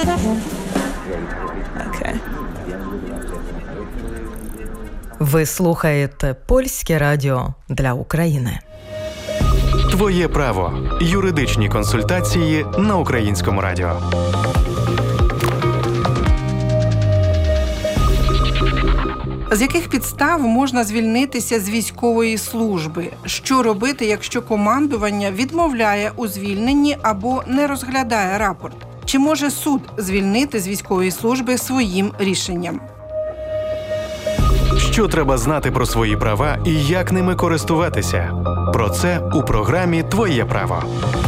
Okay. Ви слухаєте Польське радіо для України. Твоє право. Юридичні консультації на Українському радіо. З яких підстав можна звільнитися з військової служби? Що робити, якщо командування відмовляє у звільненні або не розглядає рапорт? Чи може суд звільнити з військової служби своїм рішенням? Що треба знати про свої права і як ними користуватися? Про це у програмі «Твоє право».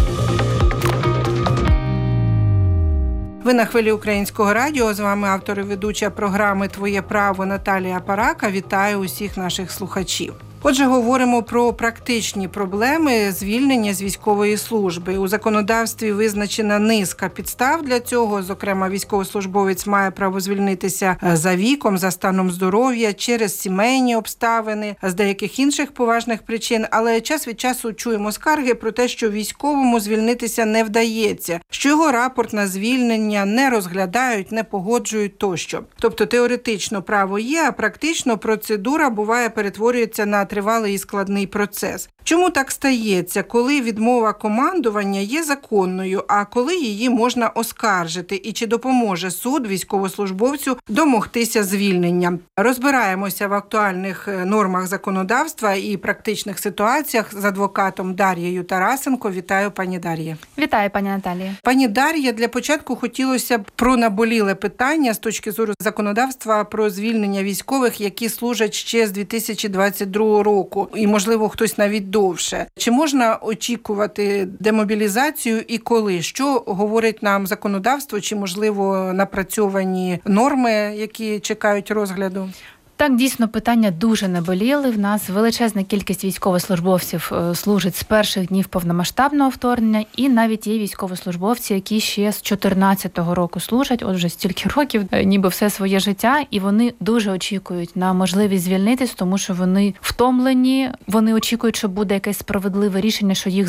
Ви на хвилі Українського радіо. З вами автор і ведуча програми «Твоє право» Наталія Парака. Вітаю усіх наших слухачів. Отже, говоримо про практичні проблеми звільнення з військової служби. У законодавстві визначена низка підстав для цього. Зокрема, військовослужбовець має право звільнитися за віком, за станом здоров'я, через сімейні обставини, з деяких інших поважних причин. Але час від часу чуємо скарги про те, що військовому звільнитися не вдається, що його рапорт на звільнення не розглядають, не погоджують тощо. Тобто теоретично право є, а практично процедура буває перетворюється на тривалий і складний процес. Чому так стається, коли відмова командування є законною, а коли її можна оскаржити? І чи допоможе суд військовослужбовцю домогтися звільнення? Розбираємося в актуальних нормах законодавства і практичних ситуаціях з адвокатом Дар'єю Тарасенко. Вітаю, пані Дар'є. Вітаю, пані Наталія. Пані Дар'є, для початку хотілося б про наболіле питання з точки зору законодавства про звільнення військових, які служать ще з 2022 року. І, можливо, хтось навіть довше. Чи можна очікувати демобілізацію і коли? Що говорить нам законодавство? Чи, можливо, напрацьовані норми, які чекають розгляду? Так, дійсно, питання дуже наболіли. В нас величезна кількість військовослужбовців служить з перших днів повномасштабного вторгнення, і навіть є військовослужбовці, які ще з 2014 року служать, от вже стільки років, ніби все своє життя, і вони дуже очікують на можливість звільнитись, тому що вони втомлені, вони очікують, що буде якесь справедливе рішення, що їх